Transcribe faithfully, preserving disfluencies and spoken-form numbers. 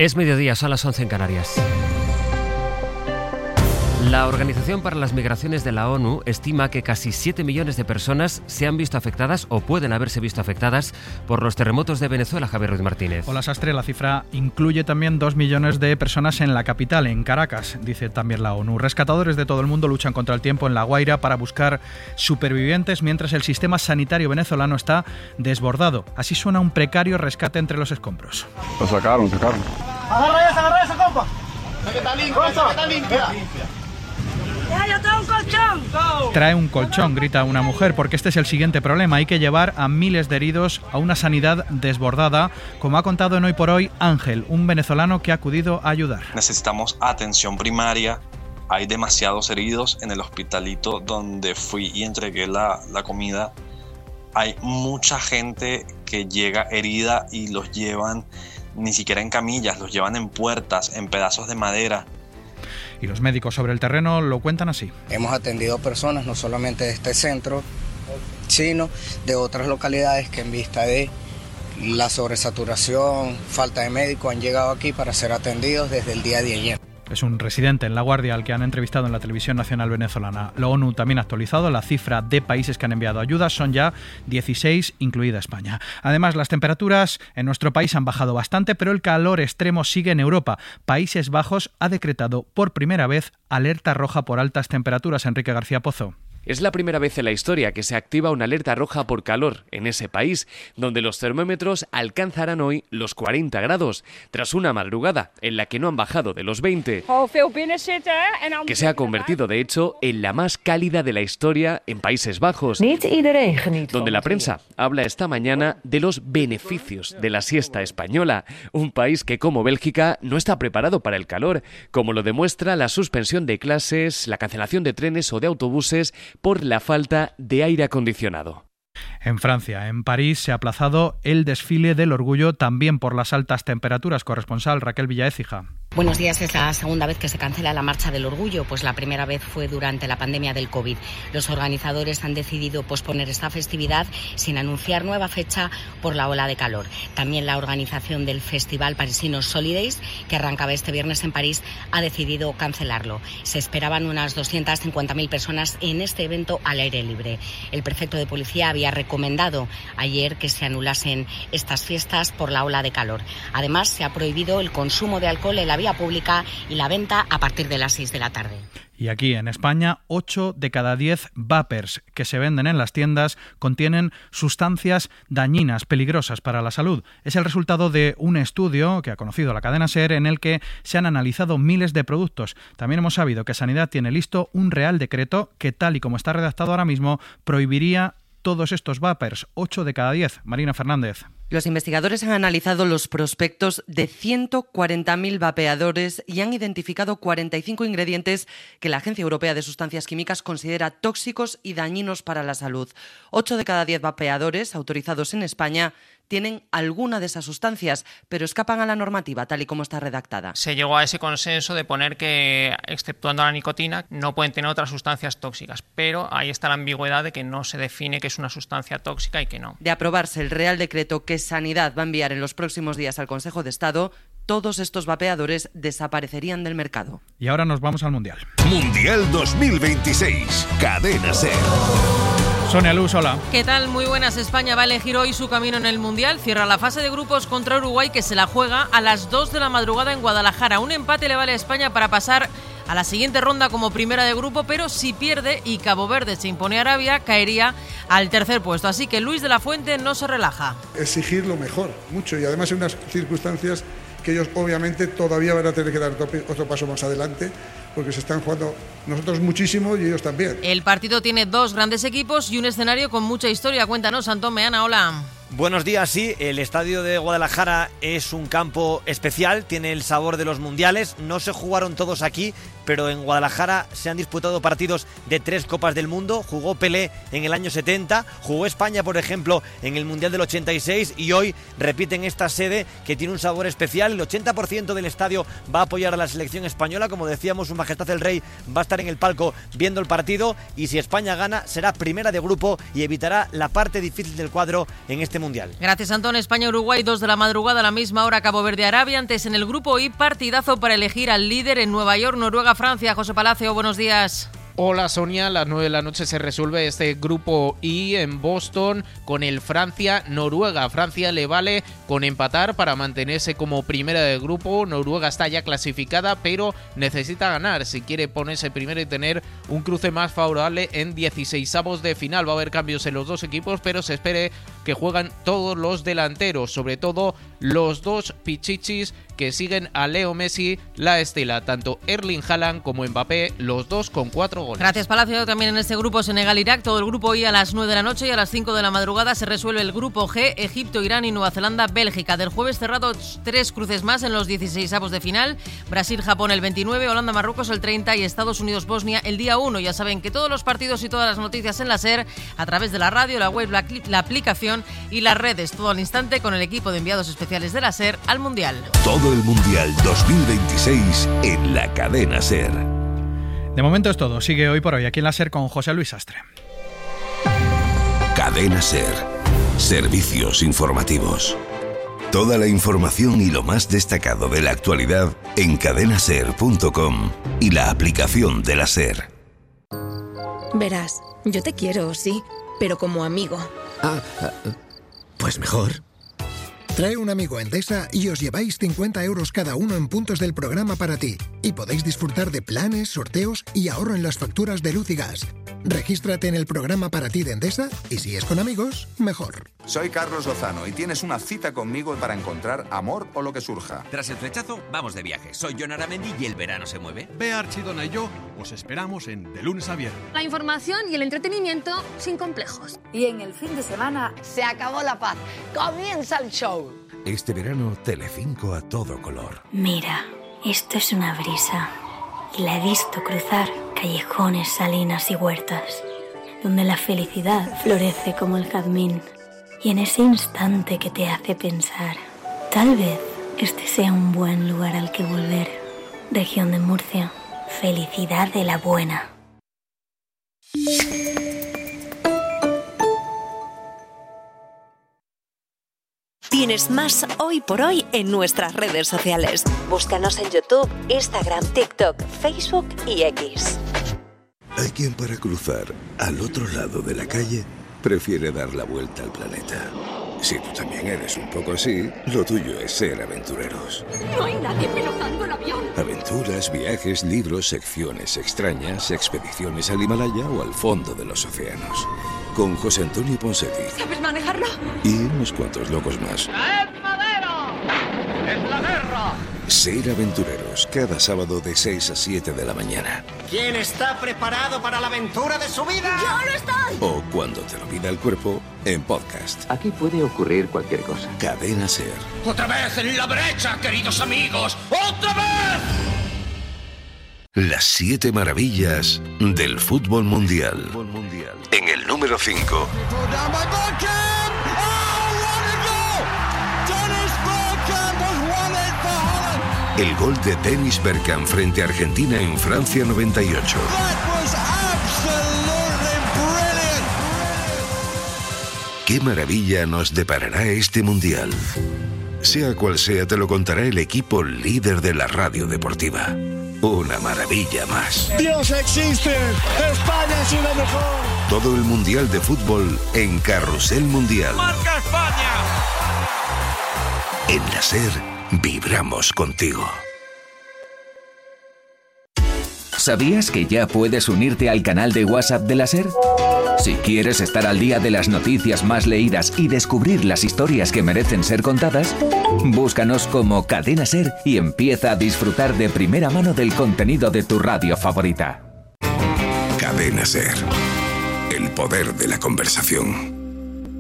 Es mediodía, son las once en Canarias. La Organización para las Migraciones de la ONU estima que casi siete millones de personas se han visto afectadas o pueden haberse visto afectadas por los terremotos de Venezuela. Javier Ruiz Martínez. Hola, Sastre. La cifra incluye también dos millones de personas en la capital, en Caracas, dice también la ONU. Rescatadores de todo el mundo luchan contra el tiempo en La Guaira para buscar supervivientes mientras el sistema sanitario venezolano está desbordado. Así suena un precario rescate entre los escombros. Lo sacaron, sacaron. Agarra esa, agarra esa, compa. Que está limpia, que está limpia. ¡Yo tengo un colchón! Trae un colchón, grita una mujer, porque este es el siguiente problema. Hay que llevar a miles de heridos a una sanidad desbordada, como ha contado en Hoy por Hoy Ángel, un venezolano que ha acudido a ayudar. Necesitamos atención primaria. Hay demasiados heridos en el hospitalito donde fui y entregué la, la comida. Hay mucha gente que llega herida y los llevan ni siquiera en camillas, los llevan en puertas, en pedazos de madera. Y los médicos sobre el terreno lo cuentan así. Hemos atendido personas no solamente de este centro, sino de otras localidades que en vista de la sobresaturación, falta de médicos, han llegado aquí para ser atendidos desde el día de ayer. Es un residente en La Guardia al que han entrevistado en la televisión nacional venezolana. La ONU también ha actualizado la cifra de países que han enviado ayuda. Son ya dieciséis, incluida España. Además, las temperaturas en nuestro país han bajado bastante, pero el calor extremo sigue en Europa. Países Bajos ha decretado por primera vez alerta roja por altas temperaturas. Enrique García Pozo. Es la primera vez en la historia que se activa una alerta roja por calor en ese país, donde los termómetros alcanzarán hoy los cuarenta grados, tras una madrugada en la que no han bajado de los veinte, que se ha convertido de hecho en la más cálida de la historia en Países Bajos, donde la prensa habla esta mañana de los beneficios de la siesta española, un país que como Bélgica no está preparado para el calor, como lo demuestra la suspensión de clases, la cancelación de trenes o de autobuses por la falta de aire acondicionado. En Francia, en París, se ha aplazado el desfile del orgullo también por las altas temperaturas. Corresponsal Raquel Villaécija. Buenos días. Es la segunda vez que se cancela la Marcha del Orgullo, pues la primera vez fue durante la pandemia del COVID. Los organizadores han decidido posponer esta festividad sin anunciar nueva fecha por la ola de calor. También la organización del festival parisino Solidays, que arrancaba este viernes en París, ha decidido cancelarlo. Se esperaban unas doscientas cincuenta mil personas en este evento al aire libre. El prefecto de policía había recomendado ayer que se anulasen estas fiestas por la ola de calor. Además, se ha prohibido el consumo de alcohol en la vía pública y la venta a partir de las seis de la tarde. Y aquí en España, ocho de cada diez vapers que se venden en las tiendas contienen sustancias dañinas, peligrosas para la salud. Es el resultado de un estudio que ha conocido la cadena SER en el que se han analizado miles de productos. También hemos sabido que Sanidad tiene listo un real decreto que, tal y como está redactado ahora mismo, prohibiría todos estos vapers, ocho de cada diez. Marina Fernández. Los investigadores han analizado los prospectos de ciento cuarenta mil vapeadores y han identificado cuarenta y cinco ingredientes que la Agencia Europea de Sustancias Químicas considera tóxicos y dañinos para la salud. ocho de cada diez vapeadores autorizados en España tienen alguna de esas sustancias, pero escapan a la normativa tal y como está redactada. Se llegó a ese consenso de poner que, exceptuando la nicotina, no pueden tener otras sustancias tóxicas, pero ahí está la ambigüedad de que no se define qué es una sustancia tóxica y qué no. De aprobarse el Real Decreto que Sanidad va a enviar en los próximos días al Consejo de Estado, todos estos vapeadores desaparecerían del mercado. Y ahora nos vamos al Mundial. Mundial dos mil veintiséis, Cadena SER. Sonia Luz, hola. ¿Qué tal? Muy buenas. España va a elegir hoy su camino en el Mundial. Cierra la fase de grupos contra Uruguay, que se la juega a las dos de la madrugada en Guadalajara. Un empate le vale a España para pasar a la siguiente ronda como primera de grupo, pero si pierde y Cabo Verde se impone a Arabia, caería al tercer puesto. Así que Luis de la Fuente no se relaja. Exigir lo mejor, mucho, y además en unas circunstancias que ellos obviamente todavía van a tener que dar otro paso más adelante, porque se están jugando nosotros muchísimo y ellos también. El partido tiene dos grandes equipos y un escenario con mucha historia. Cuéntanos, Antón Meana, hola. Buenos días, sí, el estadio de Guadalajara es un campo especial, tiene el sabor de los mundiales, no se jugaron todos aquí, pero en Guadalajara se han disputado partidos de tres Copas del Mundo, jugó Pelé en el año setenta, jugó España, por ejemplo, en el Mundial del ochenta y seis y hoy repiten esta sede que tiene un sabor especial. El ochenta por ciento del estadio va a apoyar a la selección española, como decíamos, Su Majestad el Rey va a estar en el palco viendo el partido y si España gana será primera de grupo y evitará la parte difícil del cuadro en este Mundial. Gracias, Antón. España-Uruguay, dos de la madrugada a la misma hora, Cabo Verde-Arabia. Antes en el grupo I, partidazo para elegir al líder en Nueva York, Noruega-Francia. José Palacio, buenos días. Hola Sonia, a las nueve de la noche se resuelve este grupo I en Boston con el Francia-Noruega. Francia le vale con empatar para mantenerse como primera del grupo. Noruega está ya clasificada, pero necesita ganar si quiere ponerse primero y tener un cruce más favorable en dieciseisavos de final. Va a haber cambios en los dos equipos, pero se espere que juegan todos los delanteros, sobre todo los dos pichichis que siguen a Leo Messi, la estela, tanto Erling Haaland como Mbappé, los dos con cuatro goles. Gracias, Palacio. También en este grupo Senegal-Irak, todo el grupo I a las nueve de la noche, y a las cinco de la madrugada se resuelve el grupo G, Egipto, Irán y Nueva Zelanda-Bélgica. Del jueves cerrados tres cruces más en los dieciseisavos de final, Brasil-Japón el veintinueve, Holanda-Marruecos el treinta y Estados Unidos-Bosnia el día uno. Ya saben que todos los partidos y todas las noticias en la SER, a través de la radio, la web, la, la aplicación y las redes, todo al instante con el equipo de enviados especiales de la SER al Mundial. Todo el Mundial dos mil veintiséis en la cadena SER. De momento es todo. Sigue Hoy por Hoy aquí en la SER con José Luis Sastre. Cadena SER. Servicios informativos. Toda la información y lo más destacado de la actualidad en cadena ser punto com y la aplicación de la SER. Verás, yo te quiero, sí, pero como amigo. Ah, pues mejor. Trae un amigo a Endesa y os lleváis cincuenta euros cada uno en puntos del programa para ti. Y podéis disfrutar de planes, sorteos y ahorro en las facturas de luz y gas. Regístrate en el programa para ti de Endesa y si es con amigos, mejor. Soy Carlos Lozano y tienes una cita conmigo para encontrar amor o lo que surja. Tras el flechazo, vamos de viaje. Soy Jon Aramendi y el verano se mueve. Bea Archidona y yo os esperamos en De Lunes a Viernes. La información y el entretenimiento sin complejos. Y en el fin de semana se acabó la paz. Comienza el show. Este verano, Telecinco a todo color. Mira, esto es una brisa. Y la he visto cruzar callejones, salinas y huertas, donde la felicidad florece como el jazmín. Y en ese instante que te hace pensar, tal vez este sea un buen lugar al que volver. Región de Murcia, felicidad de la buena. Tienes más Hoy por Hoy en nuestras redes sociales. Búscanos en YouTube, Instagram, TikTok, Facebook y X. Hay quien para cruzar al otro lado de la calle prefiere dar la vuelta al planeta. Si tú también eres un poco así, lo tuyo es ser aventureros. No hay nadie pilotando el avión. Aventuras, viajes, libros, secciones extrañas, expediciones al Himalaya o al fondo de los océanos. Con José Antonio Ponseti. ¿Sabes manejarlo? Y unos cuantos locos más. ¡Es madera! ¡Es la guerra! Ser aventureros, cada sábado de seis a siete de la mañana. ¿Quién está preparado para la aventura de su vida? ¡Yo lo estoy! O cuando te lo pida el cuerpo, en podcast. Aquí puede ocurrir cualquier cosa. Cadena SER. ¡Otra vez en la brecha, queridos amigos! ¡Otra vez! Las siete maravillas del fútbol mundial. En el número cinco. El gol de Dennis Bergkamp frente a Argentina en Francia noventa y ocho. ¿Qué maravilla nos deparará este mundial? Sea cual sea, te lo contará el equipo líder de la radio deportiva. Una maravilla más. ¡Dios existe! ¡España ha sido mejor! Todo el mundial de fútbol en Carrusel Mundial. ¡Marca España! En la SER vibramos contigo. ¿Sabías que ya puedes unirte al canal de WhatsApp de la SER? Si quieres estar al día de las noticias más leídas y descubrir las historias que merecen ser contadas, búscanos como Cadena SER y empieza a disfrutar de primera mano del contenido de tu radio favorita. Cadena SER. El poder de la conversación.